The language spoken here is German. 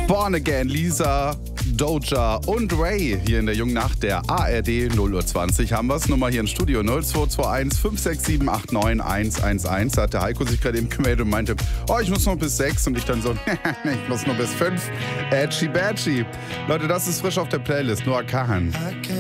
Born Again, Lisa, Doja und Ray hier in der Jungen Nacht der ARD 0:20 haben wir's. Nummer hier im Studio 0221 567 89 111. Da hat der Heiko sich gerade eben gemeldet und meinte, oh, ich muss noch bis 6 und ich dann so, ich muss nur bis 5. Edgy Badgy. Leute, das ist frisch auf der Playlist, Noah Kahan.